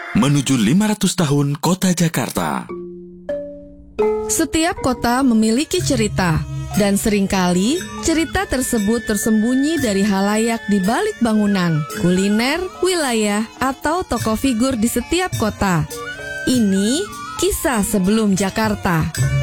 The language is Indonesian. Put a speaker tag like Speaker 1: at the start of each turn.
Speaker 1: menuju 500 tahun Kota Jakarta.
Speaker 2: Setiap kota memiliki cerita, dan seringkali cerita tersebut tersembunyi dari halayak di balik bangunan, kuliner, wilayah, atau tokoh figur di setiap kota. Ini kisah sebelum Jakarta.